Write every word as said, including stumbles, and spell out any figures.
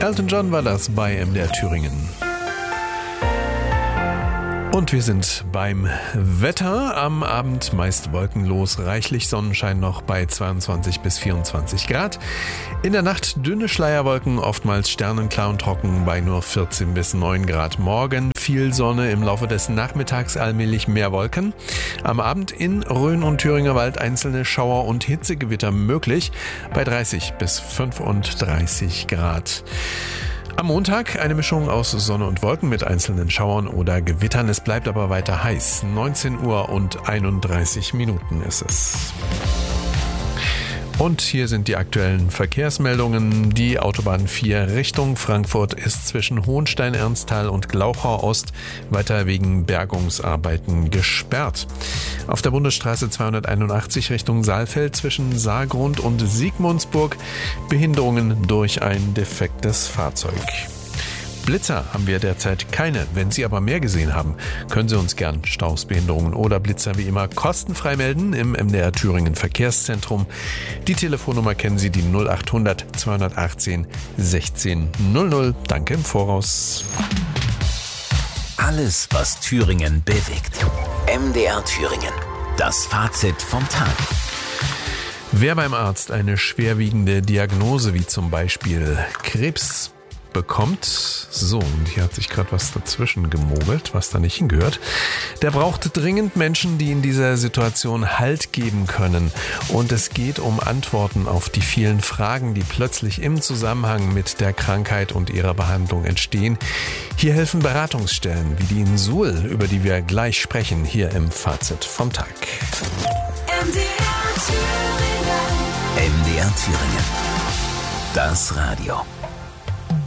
Elton John war das bei M D R Thüringen. Und wir sind beim Wetter. Am Abend meist wolkenlos, reichlich Sonnenschein noch bei zweiundzwanzig bis vierundzwanzig Grad. In der Nacht dünne Schleierwolken, oftmals sternenklar und trocken bei nur vierzehn bis neun Grad. Morgen viel Sonne, im Laufe des Nachmittags allmählich mehr Wolken. Am Abend in Rhön und Thüringer Wald einzelne Schauer und Hitzegewitter möglich bei dreißig bis fünfunddreißig Grad. Am Montag eine Mischung aus Sonne und Wolken mit einzelnen Schauern oder Gewittern. Es bleibt aber weiter heiß. neunzehn Uhr und einunddreißig Minuten ist es. Und hier sind die aktuellen Verkehrsmeldungen. Die Autobahn vier Richtung Frankfurt ist zwischen Hohenstein-Ernsthal und Glauchau Ost weiter wegen Bergungsarbeiten gesperrt. Auf der Bundesstraße zweihunderteinundachtzig Richtung Saalfeld zwischen Saargrund und Sigmundsburg Behinderungen durch ein defektes Fahrzeug. Blitzer haben wir derzeit keine. Wenn Sie aber mehr gesehen haben, können Sie uns gern Staus, Behinderungen oder Blitzer wie immer kostenfrei melden im M D R Thüringen Verkehrszentrum. Die Telefonnummer kennen Sie, die null achthundert zweihundertachtzehn sechzehn null null. Danke im Voraus. Alles, was Thüringen bewegt. M D R Thüringen. Das Fazit vom Tag. Wer beim Arzt eine schwerwiegende Diagnose wie zum Beispiel Krebs bekommt, so, und hier hat sich gerade was dazwischen gemogelt, was da nicht hingehört, der braucht dringend Menschen, die in dieser Situation Halt geben können. Und es geht um Antworten auf die vielen Fragen, die plötzlich im Zusammenhang mit der Krankheit und ihrer Behandlung entstehen. Hier helfen Beratungsstellen wie die in Suhl, über die wir gleich sprechen, hier im Fazit vom Tag. M D R Thüringen. M D R Thüringen. Das Radio.